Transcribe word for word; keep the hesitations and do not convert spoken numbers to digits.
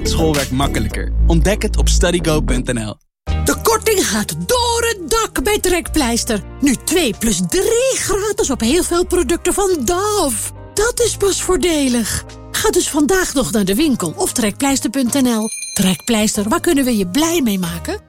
schoolwerk makkelijker. Ontdek het op studygo punt n l. De korting gaat door het dak bij Trekpleister. Nu twee plus drie gratis op heel veel producten van Dove. Dat is pas voordelig. Ga dus vandaag nog naar de winkel of trekpleister punt n l. Trekpleister, waar kunnen we je blij mee maken?